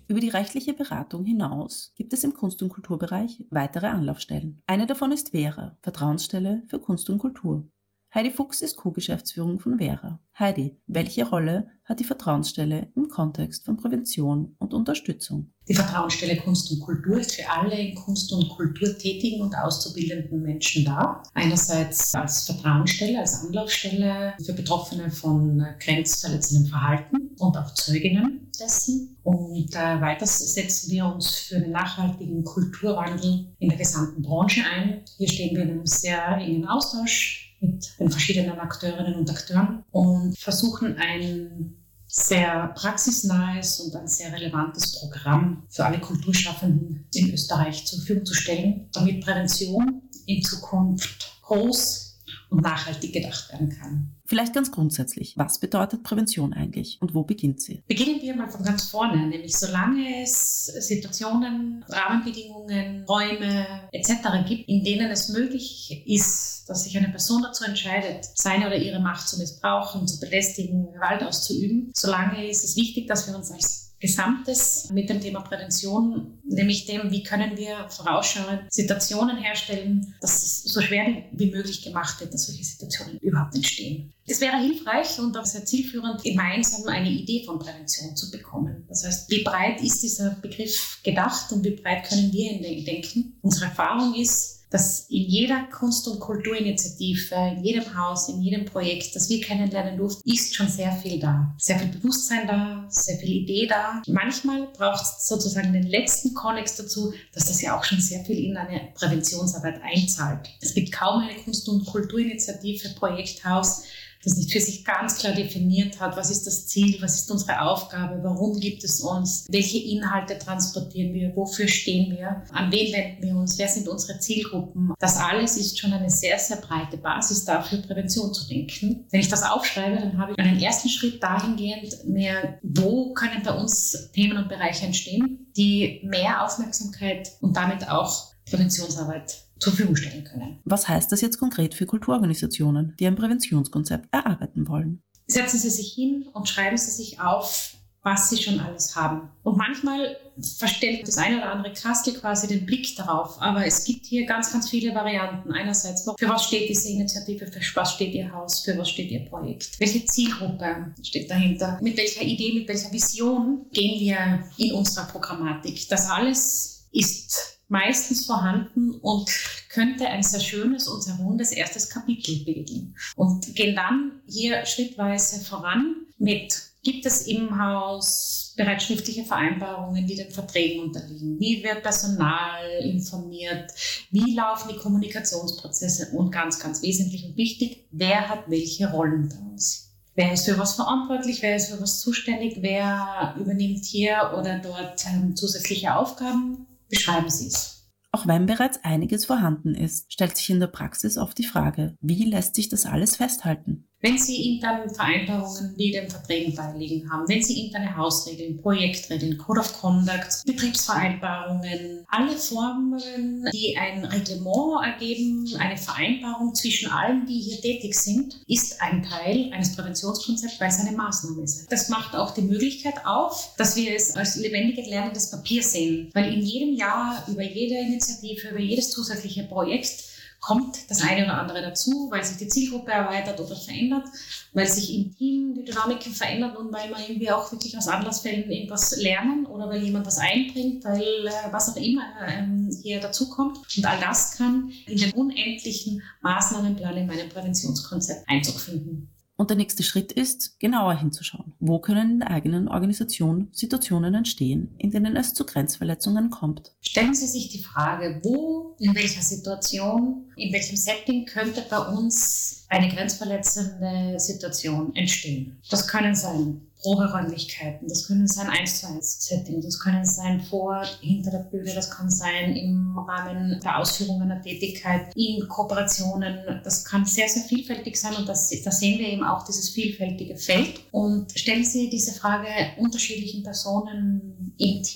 Über die rechtliche Beratung hinaus gibt es im Kunst- und Kulturbereich weitere Anlaufstellen. Eine davon ist Vera, Vertrauensstelle für Kunst und Kultur. Heidi Fuchs ist Co-Geschäftsführung von Vera. Heidi, welche Rolle hat die Vertrauensstelle im Kontext von Prävention und Unterstützung? Die Vertrauensstelle Kunst und Kultur ist für alle in Kunst und Kultur tätigen und auszubildenden Menschen da. Einerseits als Vertrauensstelle, als Anlaufstelle für Betroffene von grenzverletzendem Verhalten und auch Zeuginnen dessen. Und weiter setzen wir uns für einen nachhaltigen Kulturwandel in der gesamten Branche ein. Hier stehen wir in einem sehr engen Austausch mit den verschiedenen Akteurinnen und Akteuren und versuchen ein sehr praxisnahes und ein sehr relevantes Programm für alle Kulturschaffenden in Österreich zur Verfügung zu stellen, damit Prävention in Zukunft groß und nachhaltig gedacht werden kann. Vielleicht ganz grundsätzlich, was bedeutet Prävention eigentlich und wo beginnt sie? Beginnen wir mal von ganz vorne, nämlich solange es Situationen, Rahmenbedingungen, Räume etc. gibt, in denen es möglich ist, dass sich eine Person dazu entscheidet, seine oder ihre Macht zu missbrauchen, zu belästigen, Gewalt auszuüben, solange ist es wichtig, dass wir uns als Gesamtes mit dem Thema Prävention, nämlich dem, wie können wir vorausschauend Situationen herstellen, dass es so schwer wie möglich gemacht wird, dass solche Situationen überhaupt entstehen. Es wäre hilfreich und auch sehr zielführend, gemeinsam eine Idee von Prävention zu bekommen. Das heißt, wie breit ist dieser Begriff gedacht und wie breit können wir ihn denken? Unsere Erfahrung ist, dass in jeder Kunst- und Kulturinitiative, in jedem Haus, in jedem Projekt, das wir kennenlernen durften, ist schon sehr viel da. Sehr viel Bewusstsein da, sehr viel Idee da. Manchmal braucht es sozusagen den letzten Konnex dazu, dass das ja auch schon sehr viel in eine Präventionsarbeit einzahlt. Es gibt kaum eine Kunst- und Kulturinitiative, Projekthaus, das nicht für sich ganz klar definiert hat, was ist das Ziel, was ist unsere Aufgabe, warum gibt es uns, welche Inhalte transportieren wir, wofür stehen wir, an wen wenden wir uns, wer sind unsere Zielgruppen. Das alles ist schon eine sehr, sehr breite Basis dafür, Prävention zu denken. Wenn ich das aufschreibe, dann habe ich einen ersten Schritt dahingehend mehr, wo können bei uns Themen und Bereiche entstehen, die mehr Aufmerksamkeit und damit auch Präventionsarbeit zur Verfügung stellen können. Was heißt das jetzt konkret für Kulturorganisationen, die ein Präventionskonzept erarbeiten wollen? Setzen Sie sich hin und schreiben Sie sich auf, was Sie schon alles haben. Und manchmal verstellt das eine oder andere Kastel quasi den Blick darauf. Aber es gibt hier ganz, ganz viele Varianten. Einerseits, für was steht diese Initiative, für was steht Ihr Haus, für was steht Ihr Projekt? Welche Zielgruppe steht dahinter? Mit welcher Idee, mit welcher Vision gehen wir in unserer Programmatik? Das alles ist meistens vorhanden und könnte ein sehr schönes und sehr rundes erstes Kapitel bilden. Und gehen dann hier schrittweise voran mit, gibt es im Haus bereits schriftliche Vereinbarungen, die den Verträgen unterliegen? Wie wird Personal informiert? Wie laufen die Kommunikationsprozesse? Und ganz, ganz wesentlich und wichtig, wer hat welche Rollen bei uns? Wer ist für was verantwortlich? Wer ist für was zuständig? Wer übernimmt hier oder dort zusätzliche Aufgaben? Beschreiben Sie es. Auch wenn bereits einiges vorhanden ist, stellt sich in der Praxis oft die Frage, wie lässt sich das alles festhalten? Wenn Sie interne Vereinbarungen, die den Verträgen beiliegen haben, wenn Sie interne Hausregeln, Projektregeln, Code of Conduct, Betriebsvereinbarungen, alle Formen, die ein Reglement ergeben, eine Vereinbarung zwischen allen, die hier tätig sind, ist ein Teil eines Präventionskonzepts, weil es eine Maßnahme ist. Das macht auch die Möglichkeit auf, dass wir es als lebendiges lernendes Papier sehen, weil in jedem Jahr über jede Initiative, über jedes zusätzliche Projekt kommt das eine oder andere dazu, weil sich die Zielgruppe erweitert oder verändert, weil sich im Team die Dynamiken verändern und weil man irgendwie auch wirklich aus Anlassfällen irgendwas lernen oder weil jemand was einbringt, weil was auch immer hier dazukommt. Und all das kann in den unendlichen Maßnahmenplan in meinem Präventionskonzept Einzug finden. Und der nächste Schritt ist, genauer hinzuschauen. Wo können in der eigenen Organisation Situationen entstehen, in denen es zu Grenzverletzungen kommt? Stellen Sie sich die Frage, wo, in welcher Situation, in welchem Setting könnte bei uns eine grenzverletzende Situation entstehen? Das können sein Proberäumlichkeiten, das können sein 1:1-Settings, das können sein hinter der Bühne, das kann sein im Rahmen der Ausführung einer Tätigkeit, in Kooperationen. Das kann sehr, sehr vielfältig sein und da sehen wir eben auch dieses vielfältige Feld. Und stellen Sie diese Frage unterschiedlichen Personen im Team.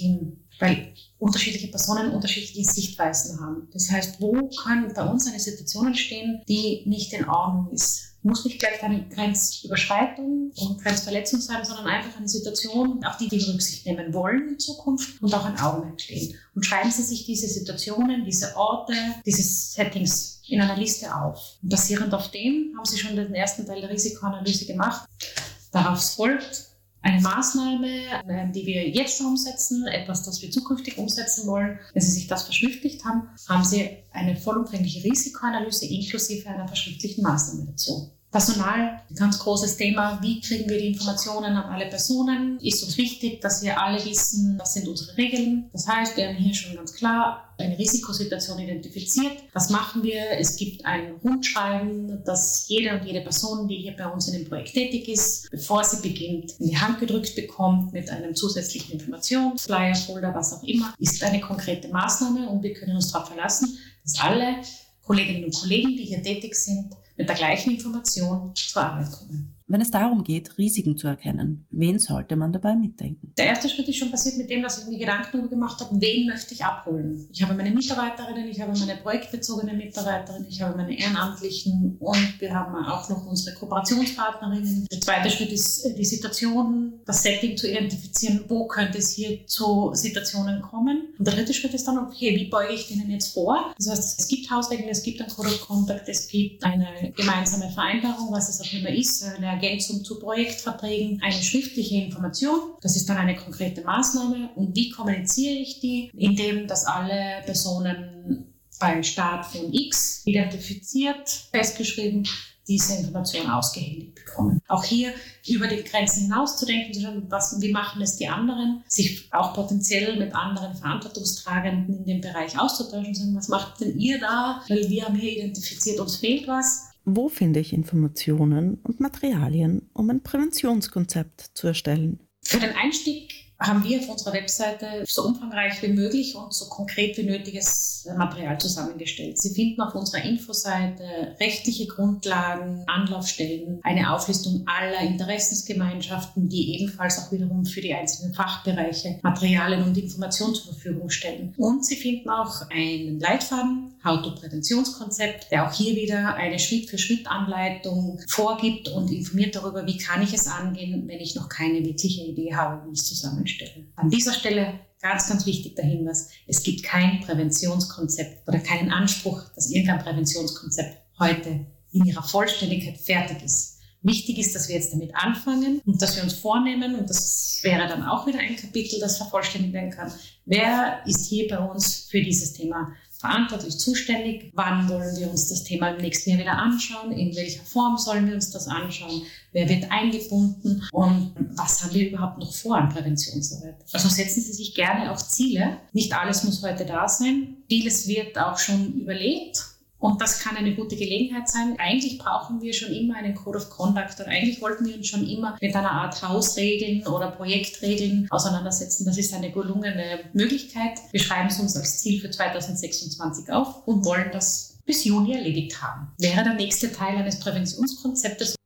weil unterschiedliche Personen unterschiedliche Sichtweisen haben. Das heißt, wo kann bei uns eine Situation entstehen, die nicht in Ordnung ist? Muss nicht gleich eine Grenzüberschreitung und Grenzverletzung sein, sondern einfach eine Situation, auf die wir Rücksicht nehmen wollen in Zukunft und auch ein Augenmerk legen. Und schreiben Sie sich diese Situationen, diese Orte, diese Settings in einer Liste auf. Und basierend auf dem haben Sie schon den ersten Teil der Risikoanalyse gemacht. Darauf folgt eine Maßnahme, die wir jetzt schon umsetzen, etwas, das wir zukünftig umsetzen wollen. Wenn Sie sich das verschriftlicht haben, haben Sie eine vollumfängliche Risikoanalyse inklusive einer verschriftlichten Maßnahme dazu. Personal, ein ganz großes Thema. Wie kriegen wir die Informationen an alle Personen? Ist uns wichtig, dass wir alle wissen, was sind unsere Regeln. Das heißt, wir haben hier schon ganz klar eine Risikosituation identifiziert. Was machen wir? Es gibt ein Rundschreiben, das jede und jede Person, die hier bei uns in dem Projekt tätig ist, bevor sie beginnt, in die Hand gedrückt bekommt mit einem zusätzlichen Informationsflyer, Folder, was auch immer, ist eine konkrete Maßnahme und wir können uns darauf verlassen, dass alle Kolleginnen und Kollegen, die hier tätig sind, mit der gleichen Information zur Arbeit kommen. Wenn es darum geht, Risiken zu erkennen, wen sollte man dabei mitdenken? Der erste Schritt ist schon passiert mit dem, dass ich mir Gedanken darüber gemacht habe, wen möchte ich abholen. Ich habe meine Mitarbeiterinnen, ich habe meine projektbezogenen Mitarbeiterinnen, ich habe meine Ehrenamtlichen und wir haben auch noch unsere Kooperationspartnerinnen. Der zweite Schritt ist die Situation, das Setting zu identifizieren, wo könnte es hier zu Situationen kommen. Und der dritte Schritt ist dann, okay, wie beuge ich denen jetzt vor? Das heißt, es gibt Hausregeln, es gibt einen Code of Conduct, es gibt eine gemeinsame Vereinbarung, was es auch immer ist, eine Ergänzung zu Projektverträgen, eine schriftliche Information. Das ist dann eine konkrete Maßnahme. Und wie kommuniziere ich die? Indem, dass alle Personen bei Start von X identifiziert, festgeschrieben, diese Information ausgehändigt bekommen. Auch hier über die Grenzen hinaus zu denken, zu schauen, wie machen es die anderen, sich auch potenziell mit anderen Verantwortungstragenden in dem Bereich auszutauschen, sagen, was macht denn ihr da? Weil wir haben hier identifiziert, uns fehlt was. Wo finde ich Informationen und Materialien, um ein Präventionskonzept zu erstellen? Für den Einstieg haben wir auf unserer Webseite so umfangreich wie möglich und so konkret wie nötiges Material zusammengestellt. Sie finden auf unserer Infoseite rechtliche Grundlagen, Anlaufstellen, eine Auflistung aller Interessensgemeinschaften, die ebenfalls auch wiederum für die einzelnen Fachbereiche Materialien und Informationen zur Verfügung stellen. Und Sie finden auch einen Leitfaden, How-to-Präventionskonzept, der auch hier wieder eine Schritt-für-Schritt-Anleitung vorgibt und informiert darüber, wie kann ich es angehen, wenn ich noch keine wirkliche Idee habe, wie ich es zusammenstelle. An dieser Stelle ganz, ganz wichtig der Hinweis, es gibt kein Präventionskonzept oder keinen Anspruch, dass irgendein Präventionskonzept heute in ihrer Vollständigkeit fertig ist. Wichtig ist, dass wir jetzt damit anfangen und dass wir uns vornehmen, und das wäre dann auch wieder ein Kapitel, das vervollständigt werden kann, wer ist hier bei uns für dieses Thema verantwortlich, zuständig, wann wollen wir uns das Thema im nächsten Jahr wieder anschauen, in welcher Form sollen wir uns das anschauen, wer wird eingebunden und was haben wir überhaupt noch vor an Präventionsarbeit. Also setzen Sie sich gerne auch Ziele. Nicht alles muss heute da sein. Vieles wird auch schon überlegt. Und das kann eine gute Gelegenheit sein. Eigentlich brauchen wir schon immer einen Code of Conduct oder eigentlich wollten wir uns schon immer mit einer Art Hausregeln oder Projektregeln auseinandersetzen. Das ist eine gelungene Möglichkeit. Wir schreiben es uns als Ziel für 2026 auf und wollen das bis Juni erledigt haben. Wäre der nächste Teil eines Präventionskonzeptes